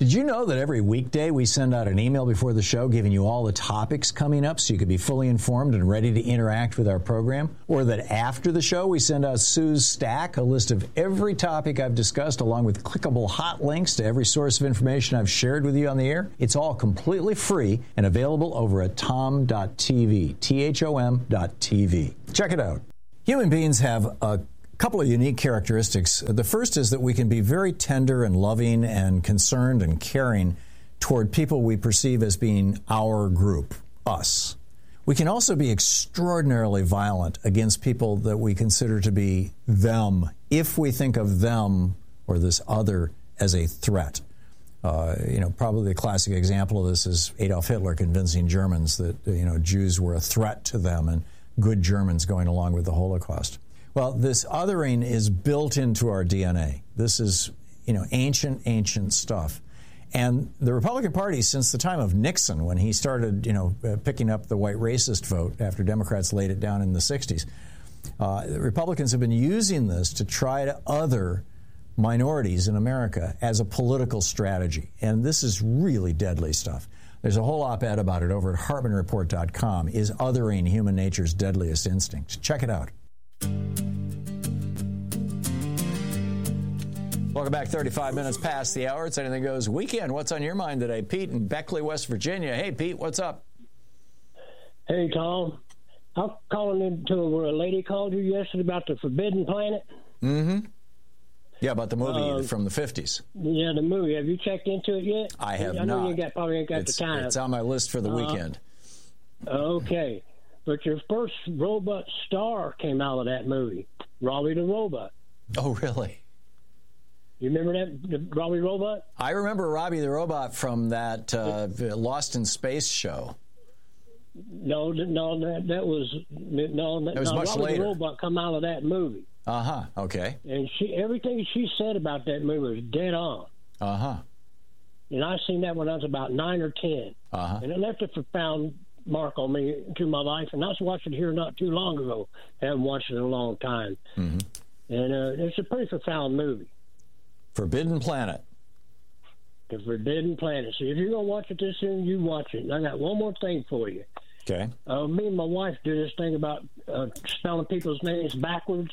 Did you know that every weekday we send out an email before the show giving you all the topics coming up so you can be fully informed and ready to interact with our program? Or that after the show we send out Sue's Stack, a list of every topic I've discussed along with clickable hot links to every source of information I've shared with you on the air? It's all completely free and available over at tom.tv, THOM.tv. Check it out. Human beings have a couple of unique characteristics. The first is that we can be very tender and loving and concerned and caring toward people we perceive as being our group, us. We can also be extraordinarily violent against people that we consider to be them, if we think of them or this other as a threat. Probably the classic example of this is Adolf Hitler convincing Germans that, Jews were a threat to them and good Germans going along with the Holocaust. Well, this othering is built into our DNA. This is, ancient stuff. And the Republican Party, since the time of Nixon, when he started, picking up the white racist vote after Democrats laid it down in the 60s, the Republicans have been using this to try to other minorities in America as a political strategy. And this is really deadly stuff. There's a whole op-ed about it over at HartmanReport.com. Is othering human nature's deadliest instinct? Check it out. Welcome back. 35 minutes past the hour. It's Anything Goes Weekend. What's on your mind today? Pete in Beckley, West Virginia. Hey, Pete, what's up? Hey, Tom. I'm calling into where a lady called you yesterday about the Forbidden Planet. Mm-hmm. Yeah, about the movie from the 50s. Yeah, the movie. Have you checked into it yet? I have not. I know you probably ain't got the time. It's on my list for the weekend. Okay. But your first robot star came out of that movie, Robbie the Robot. Oh, really? You remember that, Robbie the Robot? I remember Robbie the Robot from that Lost in Space show. No, that was much Robbie later. The Robot come out of that movie. Uh-huh, okay. And everything she said about that movie was dead on. Uh-huh. And I seen that when I was about 9 or 10. Uh-huh. And it left a profound mark on me through my life. And I was watching it here not too long ago. I haven't watched it in a long time. Mm-hmm. And it's a pretty profound movie. Forbidden Planet. The Forbidden Planet. So if you're going to watch it this soon, you watch it. And I got one more thing for you. Okay. Me and my wife do this thing about spelling people's names backwards.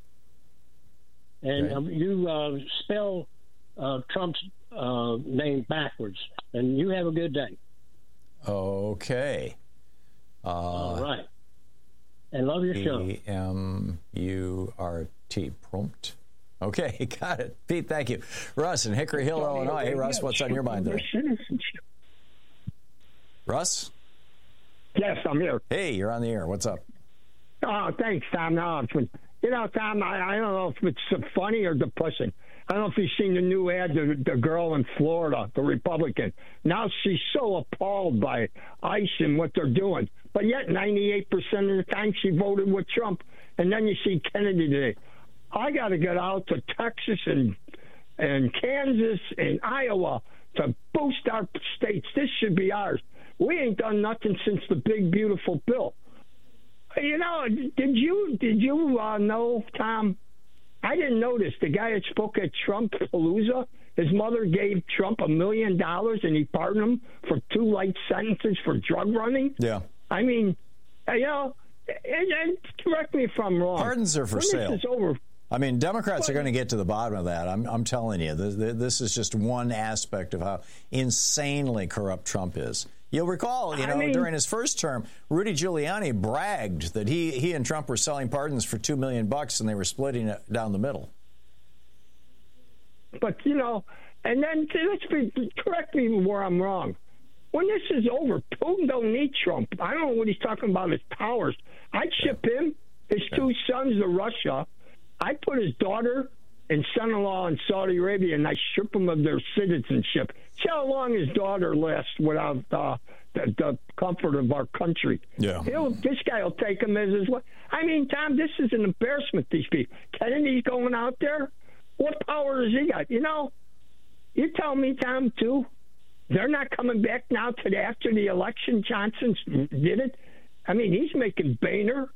And okay. You spell Trump's name backwards. And you have a good day. Okay. All right. And love your show. P-M-U-R-T. Prompt. Okay, got it. Pete, thank you. Russ in Hickory Hill, Illinois. Hey, Russ, what's on your mind today? Russ? Yes, I'm here. Hey, you're on the air. What's up? Oh, thanks, Tom. No, Tom, I don't know if it's funny or depressing. I don't know if you've seen the new ad, the girl in Florida, the Republican. Now she's so appalled by ICE and what they're doing. But yet 98% of the time she voted with Trump. And then you see Kennedy today. I got to get out to Texas and Kansas and Iowa to boost our states. This should be ours. We ain't done nothing since the big, beautiful bill. Did you know, Tom? I didn't notice the guy that spoke at Trump Palooza. His mother gave Trump $1 million and he pardoned him for 2 light sentences for drug running. Yeah. I mean, and correct me if I'm wrong. Pardons are for sale. This is over. I mean, Democrats are going to get to the bottom of that. I'm telling you, this is just one aspect of how insanely corrupt Trump is. You'll recall, during his first term, Rudy Giuliani bragged that he and Trump were selling pardons for $2 million and they were splitting it down the middle. But, and then correct me where I'm wrong. When this is over, Putin don't need Trump. I don't know what he's talking about, his powers. I'd ship him, his 2 sons to Russia. I'd put his daughter and son-in-law in Saudi Arabia, and I strip them of their citizenship. See how long his daughter lasts without the comfort of our country. Yeah, this guy will take him as his. I mean, Tom, this is an embarrassment. These people. Kennedy's going out there. What power has he got? You tell me, Tom, too. They're not coming back now to after the election. Johnson did it. I mean, he's making Boehner,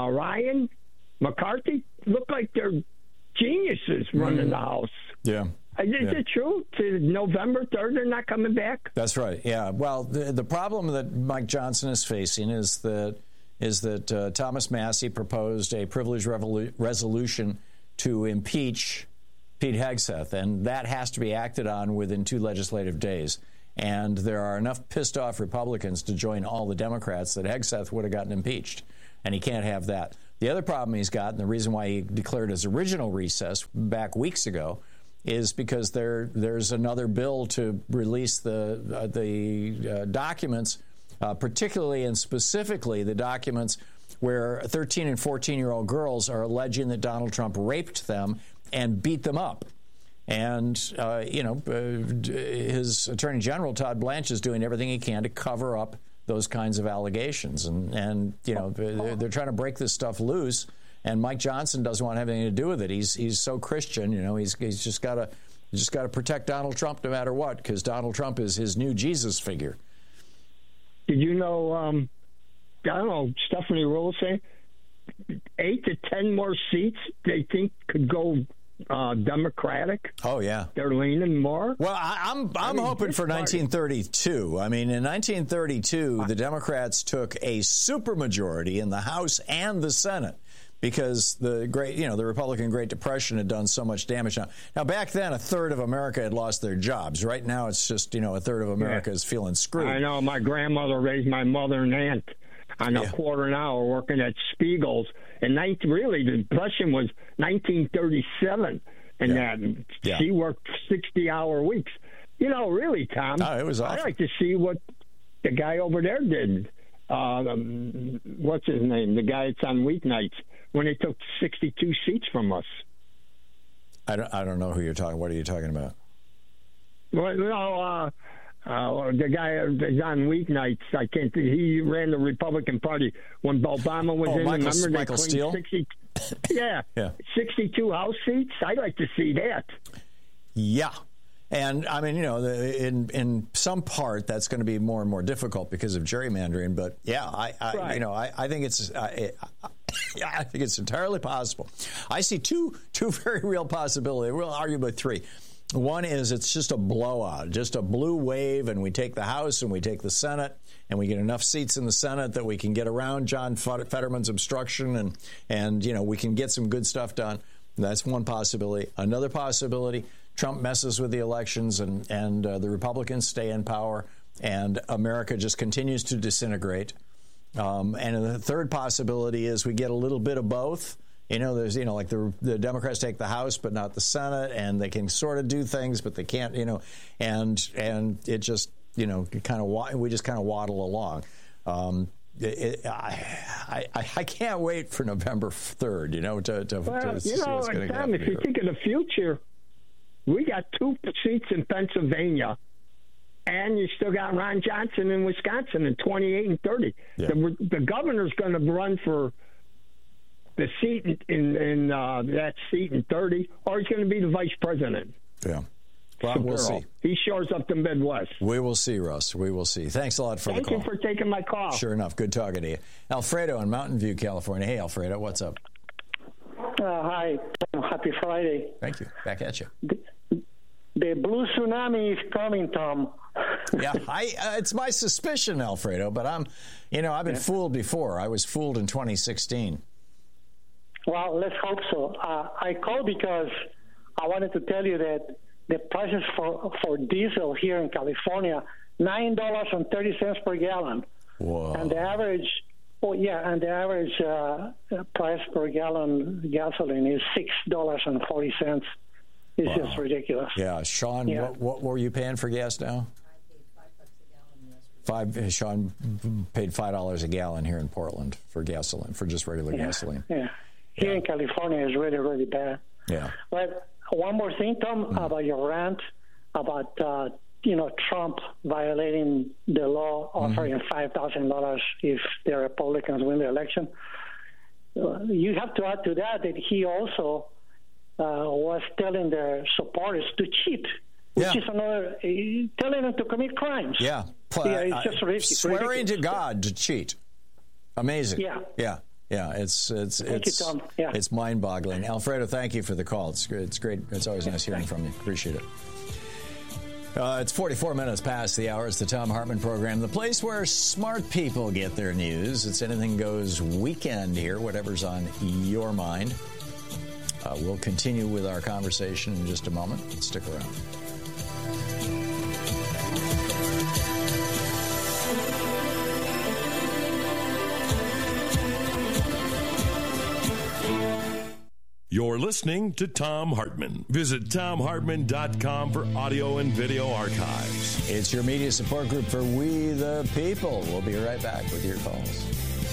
Ryan, McCarthy look like they're geniuses running the House. Yeah. Is it true? To November 3rd, they're not coming back? That's right. Yeah. Well, the problem that Mike Johnson is facing is that Thomas Massie proposed a privilege resolution to impeach Pete Hegseth, and that has to be acted on within 2 legislative days. And there are enough pissed off Republicans to join all the Democrats that Hegseth would have gotten impeached, and he can't have that. The other problem he's got, and the reason why he declared his original recess back weeks ago, is because there's another bill to release the documents, particularly and specifically the documents where 13 and 14-year-old girls are alleging that Donald Trump raped them and beat them up. And, his Attorney General, Todd Blanche, is doing everything he can to cover up those kinds of allegations. And they're trying to break this stuff loose. And Mike Johnson doesn't want to have anything to do with it. He's so Christian, he's just got to protect Donald Trump no matter what, because Donald Trump is his new Jesus figure. Did you know? I don't know. Stephanie Ruhle saying 8 to 10 more seats they think could go Democratic. Oh yeah, they're leaning more. Well, I'm hoping for 1932. I mean, in 1932, the Democrats took a supermajority in the House and the Senate, because the Republican Great Depression had done so much damage. Now back then, a third of America had lost their jobs. Right now, it's just a third of America is feeling screwed. I know. My grandmother raised my mother and aunt on a quarter an hour working at Spiegel's. And really, the Depression was 1937, and she worked 60-hour weeks. Really, Tom. Oh, it was awful. I'd like to see what the guy over there did. What's his name? The guy that's on weeknights, when they took 62 seats from us. I don't know who you're talking. What are you talking about? Well, the guy that's on weeknights, I can't. He ran the Republican Party when Obama was in. Remember, Michael Steele. 62 House seats. I'd like to see that. Yeah. And I mean, in some part that's going to be more and more difficult because of gerrymandering. But yeah, I think it's I think it's entirely possible. I see two very real possibilities. We'll argue about 3. One is it's just a blowout, just a blue wave, and we take the House and we take the Senate, and we get enough seats in the Senate that we can get around John Fetterman's obstruction, and we can get some good stuff done. That's one possibility. Another possibility: Trump messes with the elections, and the Republicans stay in power, and America just continues to disintegrate. And the third possibility is we get a little bit of both. There's, like the Democrats take the House, but not the Senate, and they can sort of do things, but they can't, and it just, we just kind of waddle along. I can't wait for November 3rd, to see what's going to happen. If you think of the future, we got 2 seats in Pennsylvania, and you still got Ron Johnson in Wisconsin in 28 and 30. Yeah. The governor's going to run for the seat in that seat in 30, or he's going to be the vice president. Yeah. Well, we'll see. He shores up the Midwest. We will see, Russ. We will see. Thanks a lot for the call. Thank you for taking my call. Sure enough. Good talking to you. Alfredo in Mountain View, California. Hey, Alfredo, what's up? Hi. Happy Friday. Thank you. Back at you. The blue tsunami is coming, Tom. Yeah, it's my suspicion, Alfredo, but I've been fooled before. I was fooled in 2016. Well, let's hope so. I called because I wanted to tell you that the prices for diesel here in California, $9.30 per gallon. Whoa. And the average, price per gallon gasoline is $6.40. It's just ridiculous. Yeah, Sean, yeah. What were you paying for gas now? Sean paid $5 a gallon here in Portland for gasoline, for just regular gasoline. Yeah. Here in California is really, really bad. Yeah. But one more thing, Tom, about your rant about, Trump violating the law, offering $5,000 if the Republicans win the election. You have to add to that he also was telling their supporters to cheat, which is another, telling them to commit crimes. Yeah. It's just ridiculous. Swearing to God to cheat. Amazing. Yeah. Yeah, Thank you, Tom. Yeah. It's mind-boggling. Alfredo, thank you for the call. It's great. It's always nice hearing from you. Appreciate it. It's 44 minutes past the hour. It's the Thom Hartmann Program, the place where smart people get their news. It's Anything Goes weekend here, whatever's on your mind. We'll continue with our conversation in just a moment. Stick around. You're listening to Thom Hartmann. Visit ThomHartmann.com for audio and video archives. It's your media support group for We the People. We'll be right back with your calls.